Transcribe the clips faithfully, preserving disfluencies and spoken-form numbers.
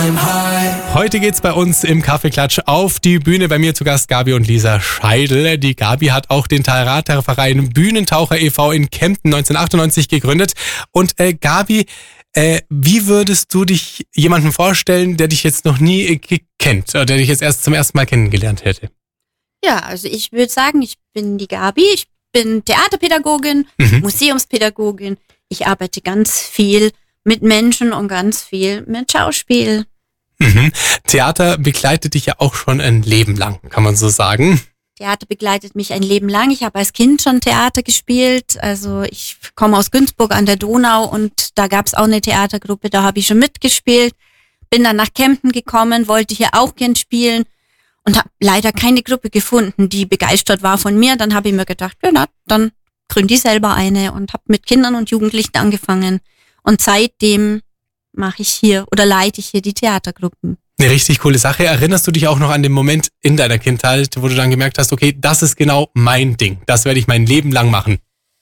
I'm high. Heute geht's bei uns im Kaffeeklatsch auf die Bühne. Bei mir zu Gast Gabi und Lisa Scheidel. Die Gabi hat auch den Theaterverein Bühnentaucher e V in Kempten neunzehnhundertachtundneunzig gegründet. Und äh, Gabi, äh, wie würdest du dich jemandem vorstellen, der dich jetzt noch nie äh, kennt oder der dich jetzt erst zum ersten Mal kennengelernt hätte? Ja, also ich würde sagen, ich bin die Gabi. Ich bin Theaterpädagogin, Mhm. Museumspädagogin. Ich arbeite ganz viel mit Menschen und ganz viel mit Schauspiel. Mhm. Theater begleitet dich ja auch schon ein Leben lang, kann man so sagen. Theater begleitet mich ein Leben lang. Ich habe als Kind schon Theater gespielt. Also ich komme aus Günzburg an der Donau und da gab es auch eine Theatergruppe, da habe ich schon mitgespielt. Bin dann nach Kempten gekommen, wollte hier auch gern spielen und habe leider keine Gruppe gefunden, die begeistert war von mir. Dann habe ich mir gedacht, ja, na, dann gründe ich selber eine und habe mit Kindern und Jugendlichen angefangen. Und seitdem mache ich hier oder leite ich hier die Theatergruppen. Eine richtig coole Sache. Erinnerst du dich auch noch an den Moment in deiner Kindheit, wo du dann gemerkt hast, okay, das ist genau mein Ding. Das werde ich mein Leben lang machen.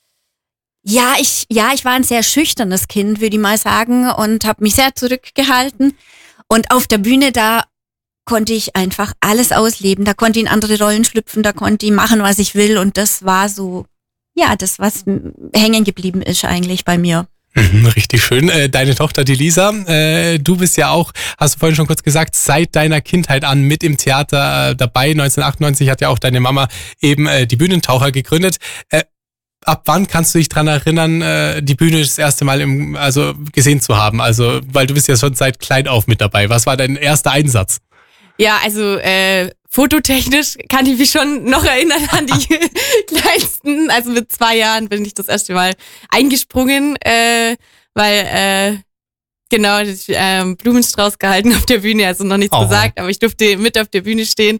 Ja, ich, ja, ich war ein sehr schüchternes Kind, würde ich mal sagen, und habe mich sehr zurückgehalten. Und auf der Bühne, da konnte ich einfach alles ausleben. Da konnte ich in andere Rollen schlüpfen, da konnte ich machen, was ich will. Und das war so, ja, das, was hängen geblieben ist eigentlich bei mir. Mhm, richtig schön. Äh, deine Tochter, die Lisa, äh, du bist ja auch, hast du vorhin schon kurz gesagt, seit deiner Kindheit an mit im Theater äh, dabei. neunzehnhundertachtundneunzig hat ja auch deine Mama eben äh, die Bühnentaucher gegründet. Äh, ab wann kannst du dich dran erinnern, äh, die Bühne das erste Mal im, also gesehen zu haben? Also, weil du bist ja schon seit klein auf mit dabei. Was war dein erster Einsatz? Ja, also äh, fototechnisch kann ich mich schon noch erinnern an die kleinsten. Also mit zwei Jahren bin ich das erste Mal eingesprungen, äh, weil äh, genau ich, äh, Blumenstrauß gehalten auf der Bühne, also noch nichts Oh. gesagt, aber ich durfte mit auf der Bühne stehen.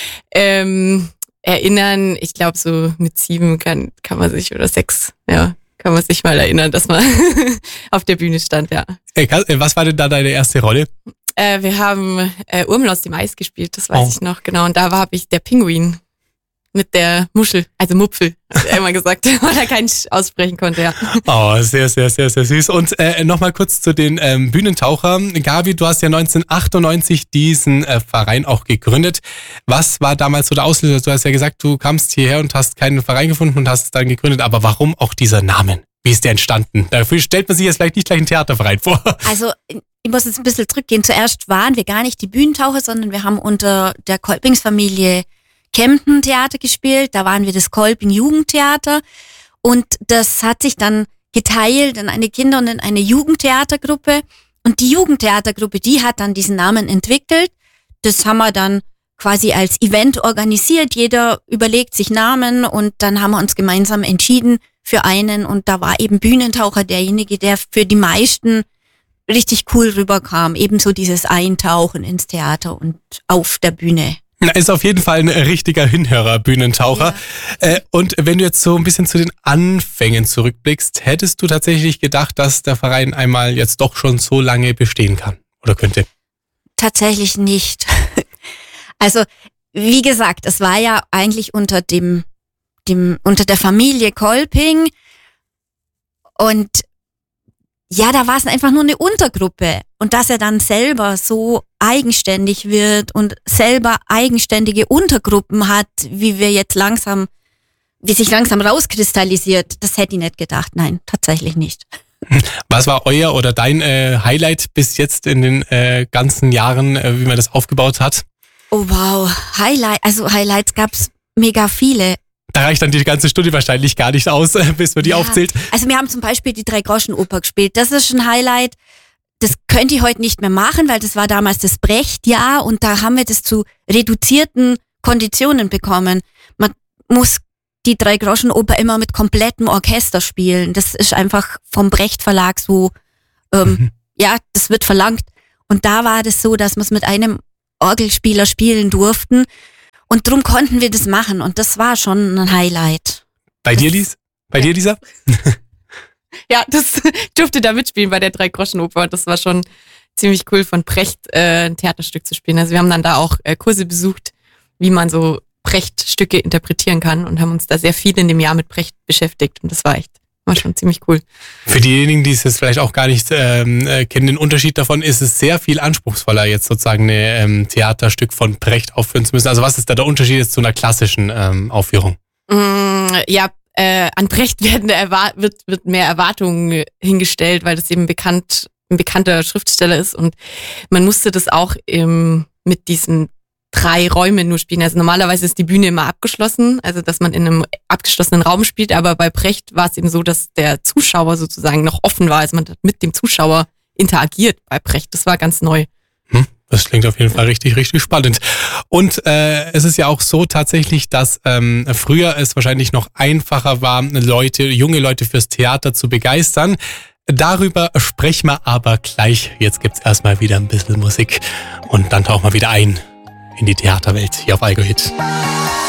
Ähm, erinnern, ich glaube so mit sieben kann kann man sich oder sechs, ja, kann man sich mal erinnern, dass man auf der Bühne stand, ja. Äh, kann- äh, was war denn da deine erste Rolle? Äh, wir haben äh, Urmel aus dem Eis gespielt, das weiß Oh. ich noch, genau. Und da war ich der Pinguin mit der Muschel, also Mupfel, hat er immer gesagt, weil er keinen Sch- aussprechen konnte, ja. Oh, sehr, sehr, sehr, sehr süß. Und äh, nochmal kurz zu den ähm, Bühnentauchern. Gabi, du hast ja neunzehnhundertachtundneunzig diesen äh, Verein auch gegründet. Was war damals so der Auslöser? Du hast ja gesagt, du kamst hierher und hast keinen Verein gefunden und hast es dann gegründet. Aber warum auch dieser Name? Wie ist der entstanden? Dafür stellt man sich jetzt vielleicht nicht gleich einen Theaterverein vor. Also ich muss jetzt ein bisschen zurückgehen. Zuerst waren wir gar nicht die Bühnentaucher, sondern wir haben unter der Kolpingsfamilie Kempten Theater gespielt. Da waren wir das Kolping Jugendtheater und das hat sich dann geteilt in eine Kinder- und in eine Jugendtheatergruppe. Und die Jugendtheatergruppe, die hat dann diesen Namen entwickelt. Das haben wir dann quasi als Event organisiert. Jeder überlegt sich Namen und dann haben wir uns gemeinsam entschieden für einen. Und da war eben Bühnentaucher derjenige, der für die meisten richtig cool rüberkam. Ebenso dieses Eintauchen ins Theater und auf der Bühne. Na, ist auf jeden Fall ein richtiger Hinhörer, Bühnentaucher. Äh, und wenn du jetzt so ein bisschen zu den Anfängen zurückblickst, hättest du tatsächlich gedacht, dass der Verein einmal jetzt doch schon so lange bestehen kann oder könnte? Tatsächlich nicht. Also, wie gesagt, es war ja eigentlich unter dem, dem, unter der Familie Kolping und ja, da war es einfach nur eine Untergruppe. Und dass er dann selber so eigenständig wird und selber eigenständige Untergruppen hat, wie wir jetzt langsam, wie sich langsam rauskristallisiert, das hätte ich nicht gedacht. Nein, tatsächlich nicht. Was war euer oder dein äh, Highlight bis jetzt in den äh, ganzen Jahren, äh, wie man das aufgebaut hat? Oh wow, Highlight, also Highlights gab's mega viele. Da reicht dann die ganze Stunde wahrscheinlich gar nicht aus, bis man die Ja, aufzählt. Also wir haben zum Beispiel die Drei-Groschen-Oper gespielt. Das ist ein Highlight. Das könnte ich heute nicht mehr machen, weil das war damals das Brecht-Jahr und da haben wir das zu reduzierten Konditionen bekommen. Man muss die Drei-Groschen-Oper immer mit komplettem Orchester spielen. Das ist einfach vom Brecht-Verlag so, ähm, Mhm. ja, das wird verlangt. Und da war das so, dass wir es mit einem Orgelspieler spielen durften. Und drum konnten wir das machen und das war schon ein Highlight. Bei dir, Lies? Bei Ja. dir, Lisa? Ja, das durfte da mitspielen bei der Drei-Groschen-Oper und das war schon ziemlich cool von Brecht äh, ein Theaterstück zu spielen. Also wir haben dann da auch äh, Kurse besucht, wie man so Brecht-Stücke interpretieren kann und haben uns da sehr viel in dem Jahr mit Brecht beschäftigt und das war echt, war schon ziemlich cool. Für diejenigen, die es jetzt vielleicht auch gar nicht ähm, kennen, den Unterschied davon ist es sehr viel anspruchsvoller, jetzt sozusagen ein ähm, Theaterstück von Brecht aufführen zu müssen. Also was ist da der Unterschied jetzt zu einer klassischen ähm, Aufführung? Mm, ja, äh, an Brecht werden erwart- wird, wird mehr Erwartungen hingestellt, weil das eben bekannt, ein bekannter Schriftsteller ist und man musste das auch im, mit diesen drei Räumen nur spielen. Also normalerweise ist die Bühne immer abgeschlossen, also dass man in einem abgeschlossenen Raum spielt, aber bei Brecht war es eben so, dass der Zuschauer sozusagen noch offen war, also man hat mit dem Zuschauer interagiert bei Brecht. Das war ganz neu. Hm, das klingt auf jeden Fall richtig, richtig spannend. Und äh, es ist ja auch so tatsächlich, dass ähm, früher es wahrscheinlich noch einfacher war, Leute, junge Leute fürs Theater zu begeistern. Darüber sprechen wir aber gleich. Jetzt gibt's erstmal wieder ein bisschen Musik und dann tauchen wir wieder ein in die Theaterwelt hier auf Algo Hit.